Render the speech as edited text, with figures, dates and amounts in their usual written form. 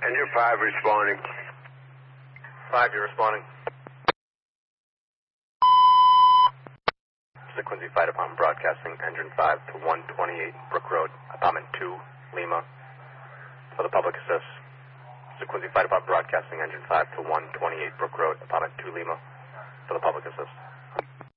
Engine 5 responding. 5, you're responding. This is the Quincy Fire Department broadcasting Engine 5 to 128 Brook Road, Apartment 2, Lima. For the public assist. This is the Quincy Fire Department broadcasting Engine 5 to 128 Brook Road, Apartment 2, Lima. For the public assist.